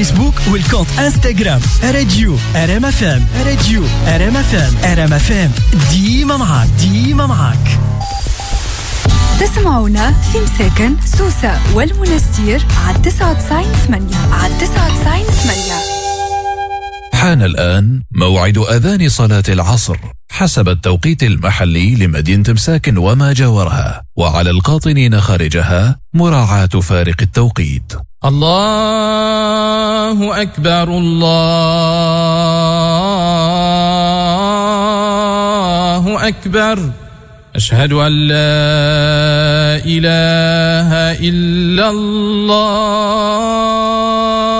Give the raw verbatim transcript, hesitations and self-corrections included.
فيسبوك والكونت انستغرام راديو ار ام اف ام. راديو ار ام اف ام. ار ام اف ام ديما معاك ديما معاك. تسمعونا في مساكن سوسة والمنستير على تسعة وتسعين ثمانية على تسعة وتسعين ثمانية. حان الآن موعد أذان صلاة العصر حسب التوقيت المحلي لمدينة مساكن وما جاورها، وعلى القاطنين خارجها مراعاة فارق التوقيت. الله أكبر الله أكبر أشهد أن لا إله إلا الله